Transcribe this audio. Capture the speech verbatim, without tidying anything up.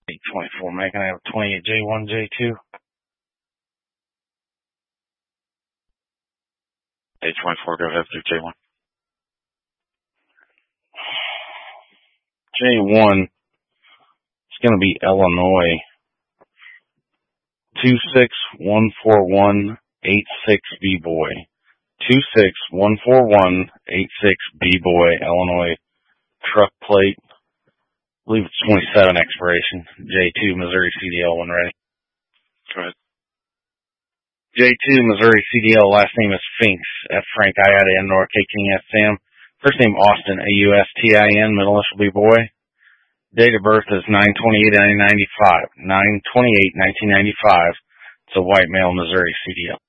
eight twenty-four, making I have twenty-eight J one, J two. eight twenty-four, go ahead through J one. J one, it's going to be Illinois. two six one four one eight six B-Boy. two six one four one eight six B-Boy, Illinois. Truck plate. I believe it's twenty-seven expiration. J two, Missouri C D L when ready. Go ahead. J two, Missouri C D L, last name is Finks, F. Frank, I, I, N, Nor, K, King, S, Sam. First name Austin, A, U, S, T, I, N, middle initial B, boy. Date of birth is nine twenty-eight nineteen ninety-five. nine twenty-eight nineteen ninety-five. It's a white male, Missouri C D L.